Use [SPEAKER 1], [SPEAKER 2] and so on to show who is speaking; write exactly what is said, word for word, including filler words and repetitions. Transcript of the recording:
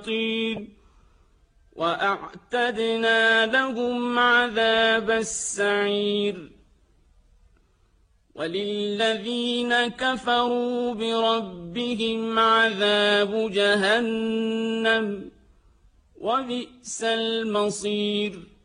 [SPEAKER 1] وأعتدنا لهم عذاب السعير وللذين كفروا بربهم عذاب جهنم وبئس المصير